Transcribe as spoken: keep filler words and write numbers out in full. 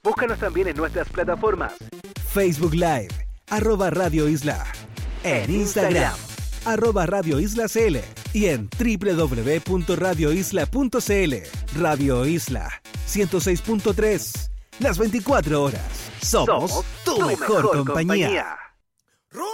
Búscanos también en nuestras plataformas. Facebook Live, arroba Radio Isla. En Instagram, arroba Radio Isla C L. Y en doble u doble u doble u punto radio isla punto c l. Radio Isla, ciento seis punto tres. Las veinticuatro horas. Somos, Somos tu, tu mejor, mejor compañía. compañía.